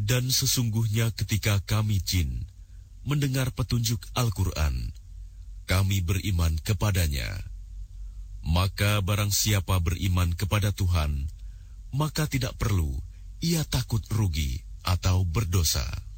Dan sesungguhnya ketika kami jin mendengar petunjuk Al-Quran, kami beriman kepadanya. Maka barang siapa beriman kepada Tuhan, maka tidak perlu ia takut rugi atau berdosa.